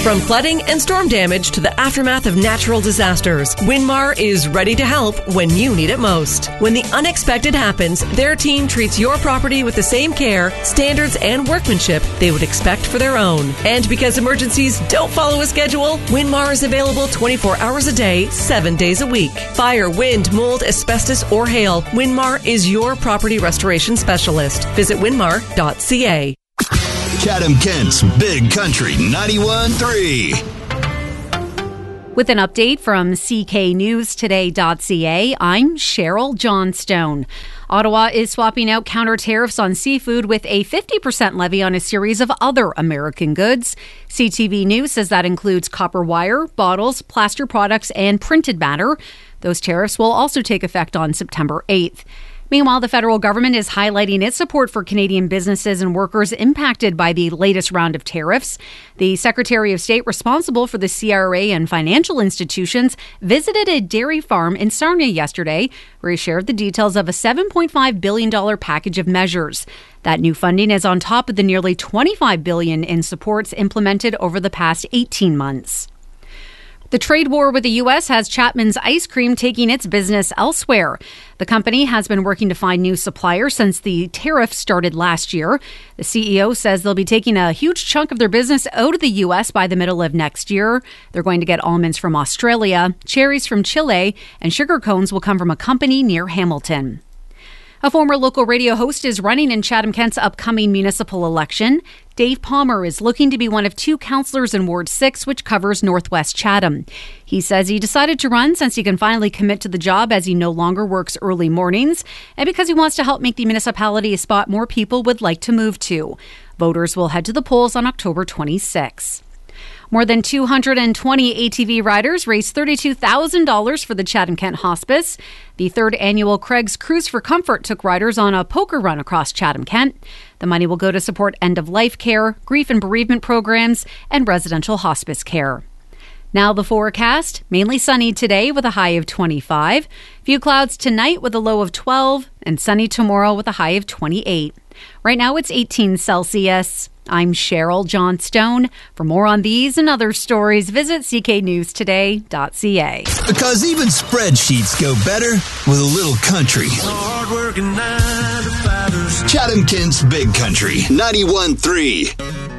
From flooding and storm damage to the aftermath of natural disasters, Winmar is ready to help when you need it most. When the unexpected happens, their team treats your property with the same care, standards, and workmanship they would expect for their own. And because emergencies don't follow a schedule, Winmar is available 24 hours a day, 7 days a week. Fire, wind, mold, asbestos, or hail, Winmar is your property restoration specialist. Visit winmar.ca. Chatham-Kent's Big Country 91.3. With an update from cknewstoday.ca, I'm Cheryl Johnstone. Ottawa is swapping out counter tariffs on seafood with a 50% levy on a series of other American goods. CTV News says that includes copper wire, bottles, plaster products, and printed matter. Those tariffs will also take effect on September 8th. Meanwhile, the federal government is highlighting its support for Canadian businesses and workers impacted by the latest round of tariffs. The Secretary of State responsible for the CRA and financial institutions visited a dairy farm in Sarnia yesterday, where he shared the details of a $7.5 billion package of measures. That new funding is on top of the nearly $25 billion in supports implemented over the past 18 months. The trade war with the U.S. has Chapman's Ice Cream taking its business elsewhere. The company has been working to find new suppliers since the tariff started last year. The CEO says they'll be taking a huge chunk of their business out of the U.S. by the middle of next year. They're going to get almonds from Australia, cherries from Chile, and sugar cones will come from a company near Hamilton. A former local radio host is running in Chatham-Kent's upcoming municipal election. Dave Palmer is looking to be one of two councillors in Ward 6, which covers Northwest Chatham. He says he decided to run since he can finally commit to the job as he no longer works early mornings and because he wants to help make the municipality a spot more people would like to move to. Voters will head to the polls on October 26. More than 220 ATV riders raised $32,000 for the Chatham-Kent Hospice. The third annual Craig's Cruise for Comfort took riders on a poker run across Chatham-Kent. The money will go to support end-of-life care, grief and bereavement programs, and residential hospice care. Now the forecast, mainly sunny today with a high of 25. Few clouds tonight with a low of 12, and sunny tomorrow with a high of 28. Right now it's 18 Celsius. I'm Cheryl Johnstone. For more on these and other stories, visit cknewstoday.ca. Because even spreadsheets go better with a little country. Chatham-Kent's Big Country 91.3.